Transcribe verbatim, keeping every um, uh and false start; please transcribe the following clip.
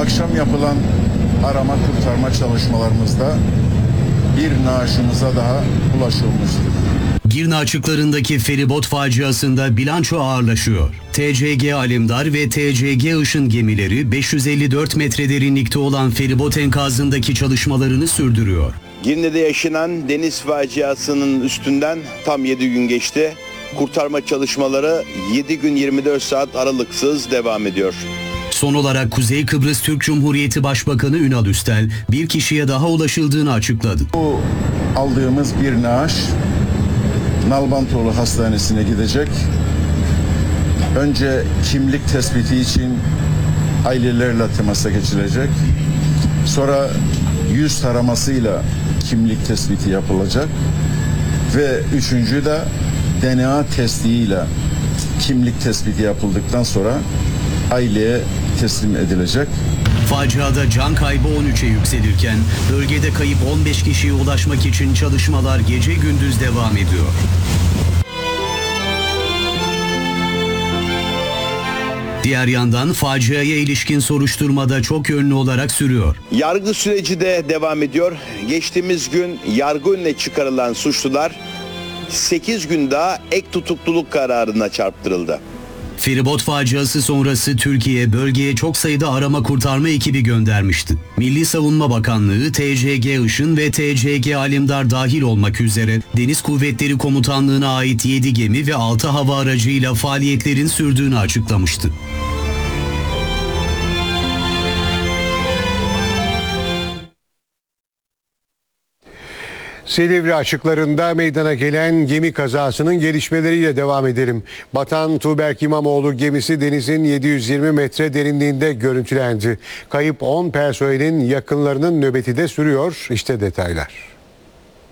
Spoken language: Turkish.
Akşam yapılan arama kurtarma çalışmalarımızda bir naaşımıza daha ulaşılmıştır. Girne açıklarındaki feribot faciasında bilanço ağırlaşıyor. T C G Alemdar ve T C G Işın gemileri beş yüz elli dört metre derinlikte olan feribot enkazındaki çalışmalarını sürdürüyor. Girne'de yaşanan deniz faciasının üstünden tam yedi gün geçti. Kurtarma çalışmaları yedi gün yirmi dört saat aralıksız devam ediyor. Son olarak Kuzey Kıbrıs Türk Cumhuriyeti Başbakanı Ünal Üstel bir kişiye daha ulaşıldığını açıkladı. Bu aldığımız bir naaş Nalbantoğlu Hastanesi'ne gidecek. Önce kimlik tespiti için ailelerle temasa geçilecek. Sonra yüz taramasıyla kimlik tespiti yapılacak. Ve üçüncü de D N A testiyle kimlik tespiti yapıldıktan sonra aileye teslim edilecek. Faciada can kaybı on üçe yükselirken bölgede kayıp on beş kişiye ulaşmak için çalışmalar gece gündüz devam ediyor. Diğer yandan faciaya ilişkin soruşturmada çok yönlü olarak sürüyor. Yargı süreci de devam ediyor. Geçtiğimiz gün yargı önüne çıkarılan suçlular sekiz gün daha ek tutukluluk kararına çarptırıldı. Feribot faciası sonrası Türkiye bölgeye çok sayıda arama kurtarma ekibi göndermişti. Milli Savunma Bakanlığı, T C G Işın ve T C G Alemdar dahil olmak üzere Deniz Kuvvetleri Komutanlığı'na ait yedi gemi ve altı hava aracıyla faaliyetlerin sürdüğünü açıklamıştı. Silivri açıklarında meydana gelen gemi kazasının gelişmeleriyle devam edelim. Batan Tuğberk İmamoğlu gemisi denizin yedi yüz yirmi metre derinliğinde görüntülendi. Kayıp on personelin yakınlarının nöbeti de sürüyor. İşte detaylar.